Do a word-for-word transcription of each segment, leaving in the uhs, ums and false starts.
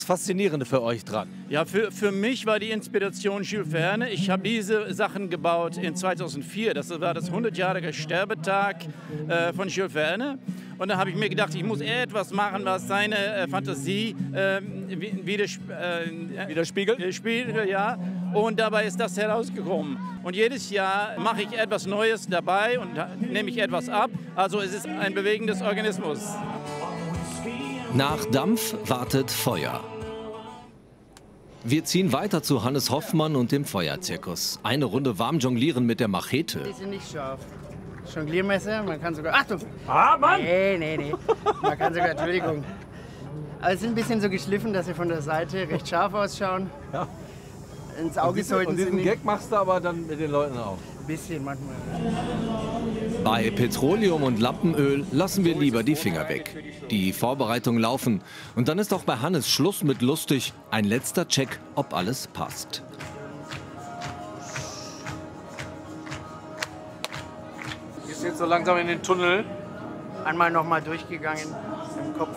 Faszinierende für euch dran? Ja, für, für mich war die Inspiration Jules Verne. Ich habe diese Sachen gebaut in zweitausendvier. Das war das hundertjährige Sterbetag äh, von Jules Verne. Und da habe ich mir gedacht, ich muss etwas machen, was seine äh, Fantasie äh, widers äh, Widerspiegelt? widerspiegelt, ja. Und dabei ist das herausgekommen. Und jedes Jahr mache ich etwas Neues dabei und nehme ich etwas ab. Also es ist ein bewegendes Organismus. Nach Dampf wartet Feuer. Wir ziehen weiter zu Hannes Hoffmann und dem Feuerzirkus. Eine Runde warm jonglieren mit der Machete. Die sind nicht scharf. Jongliermesser, man kann sogar... Achtung! Ah, Mann! Nee, nee, nee. Man kann sogar... Entschuldigung. Aber sie sind ein bisschen so geschliffen, dass sie von der Seite recht scharf ausschauen. Ja. Ins Auge sollten und sie diesen nicht... Gag machst du aber dann mit den Leuten auch. Ein bisschen manchmal. Bei Petroleum und Lampenöl lassen wir lieber die Finger weg. Die Vorbereitungen laufen. Und dann ist auch bei Hannes Schluss mit lustig. Ein letzter Check, ob alles passt. Gehst jetzt so langsam in den Tunnel. Einmal nochmal durchgegangen im Kopf.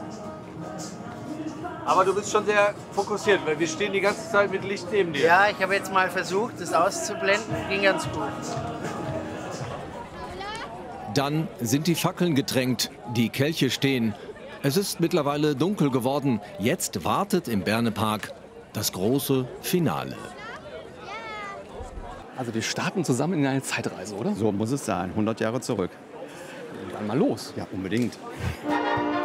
Aber du bist schon sehr fokussiert, weil wir stehen die ganze Zeit mit Licht neben dir. Ja, ich habe jetzt mal versucht, das auszublenden. Ging ganz gut. Dann sind die Fackeln getränkt, die Kelche stehen. Es ist mittlerweile dunkel geworden. Jetzt wartet im Bernepark das große Finale. Also wir starten zusammen in eine Zeitreise, oder? So muss es sein, hundert Jahre zurück. Dann mal los. Ja, unbedingt.